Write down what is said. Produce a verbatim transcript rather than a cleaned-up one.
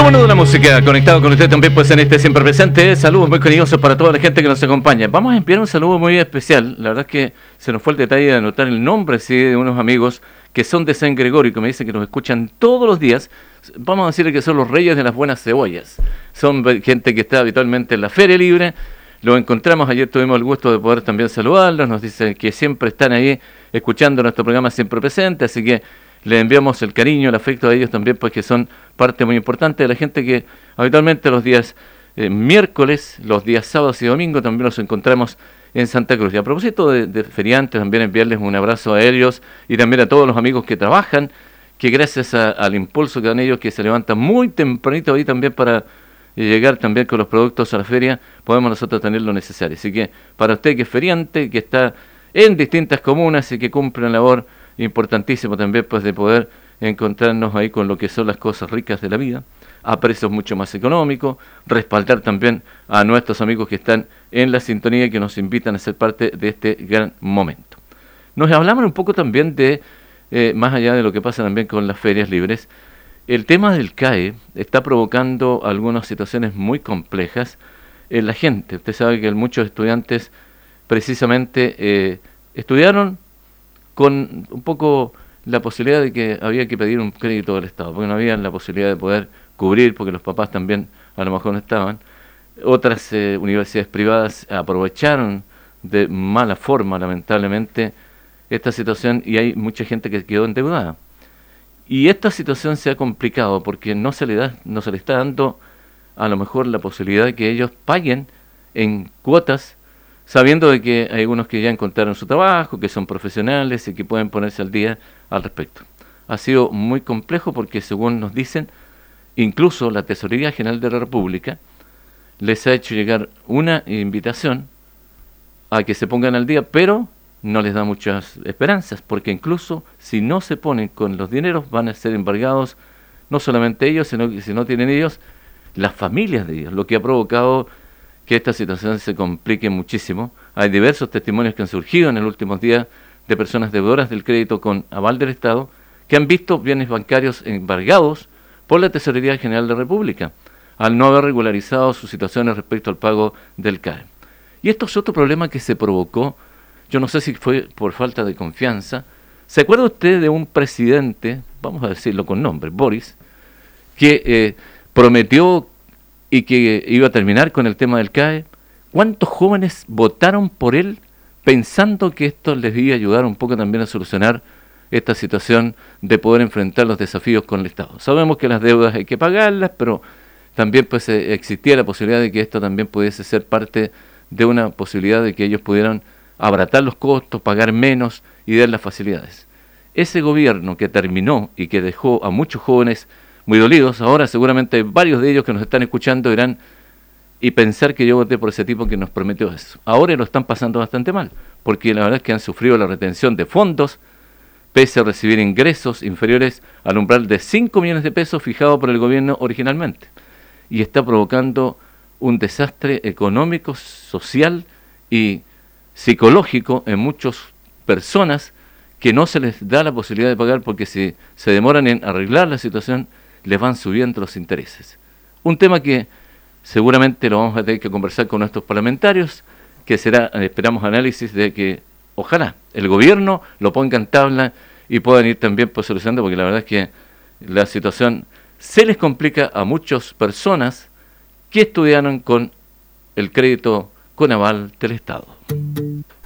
bueno de la música, conectado con usted también pues en este siempre presente. Saludos muy cariñosos para toda la gente que nos acompaña. Vamos a enviar un saludo muy especial. La verdad es que se nos fue el detalle de anotar el nombre sí, de unos amigos que son de San Gregorio y que me dicen que nos escuchan todos los días. Vamos a decirle que son los reyes de las buenas cebollas. Son gente que está habitualmente en la Feria Libre. Los encontramos, ayer tuvimos el gusto de poder también saludarlos. Nos dicen que siempre están ahí escuchando nuestro programa siempre presente, así que le enviamos el cariño, el afecto a ellos también, pues que son parte muy importante de la gente que habitualmente los días eh, miércoles, los días sábados y domingos también los encontramos en Santa Cruz. Y a propósito de, de feriantes, también enviarles un abrazo a ellos y también a todos los amigos que trabajan, que gracias a, al impulso que dan ellos, que se levantan muy tempranito ahí también para llegar también con los productos a la feria, podemos nosotros tener lo necesario. Así que para usted que es feriante, que está en distintas comunas y que cumple una labor importantísimo también pues de poder encontrarnos ahí con lo que son las cosas ricas de la vida, a precios mucho más económicos, respaldar también a nuestros amigos que están en la sintonía y que nos invitan a ser parte de este gran momento. Nos hablamos un poco también de, eh, más allá de lo que pasa también con las ferias libres, el tema del C A E está provocando algunas situaciones muy complejas en la gente. Usted sabe que muchos estudiantes precisamente eh, estudiaron con un poco la posibilidad de que había que pedir un crédito del Estado, porque no había la posibilidad de poder cubrir, porque los papás también a lo mejor no estaban. Otras eh, universidades privadas aprovecharon de mala forma, lamentablemente, esta situación y hay mucha gente que quedó endeudada. Y esta situación se ha complicado porque no se le da, no se le está dando a lo mejor la posibilidad de que ellos paguen en cuotas, sabiendo de que hay algunos que ya encontraron su trabajo, que son profesionales y que pueden ponerse al día al respecto. Ha sido muy complejo porque, según nos dicen, incluso la Tesorería General de la República les ha hecho llegar una invitación a que se pongan al día, pero no les da muchas esperanzas, porque incluso si no se ponen con los dineros van a ser embargados no solamente ellos, sino que si no tienen ellos, las familias de ellos, lo que ha provocado que esta situación se complique muchísimo. Hay diversos testimonios que han surgido en los últimos días de personas deudoras del crédito con aval del Estado que han visto bienes bancarios embargados por la Tesorería General de la República al no haber regularizado sus situaciones respecto al pago del C A E. Y esto es otro problema que se provocó, yo no sé si fue por falta de confianza. ¿Se acuerda usted de un presidente, vamos a decirlo con nombre, Boris, que eh, prometió y que iba a terminar con el tema del C A E? ¿Cuántos jóvenes votaron por él pensando que esto les iba a ayudar un poco también a solucionar esta situación de poder enfrentar los desafíos con el Estado? Sabemos que las deudas hay que pagarlas, pero también pues eh, existía la posibilidad de que esto también pudiese ser parte de una posibilidad de que ellos pudieran abaratar los costos, pagar menos y dar las facilidades. Ese gobierno que terminó y que dejó a muchos jóvenes muy dolidos, ahora seguramente varios de ellos que nos están escuchando dirán y pensar que yo voté por ese tipo que nos prometió eso. Ahora lo están pasando bastante mal, porque la verdad es que han sufrido la retención de fondos, pese a recibir ingresos inferiores al umbral de cinco millones de pesos fijado por el gobierno originalmente. Y está provocando un desastre económico, social y psicológico en muchas personas que no se les da la posibilidad de pagar porque si se demoran en arreglar la situación, les van subiendo los intereses. Un tema que seguramente lo vamos a tener que conversar con nuestros parlamentarios, que será, esperamos, análisis de que ojalá el gobierno lo ponga en tabla y puedan ir también pues, solucionando, porque la verdad es que la situación se les complica a muchas personas que estudiaron con el crédito con aval del Estado.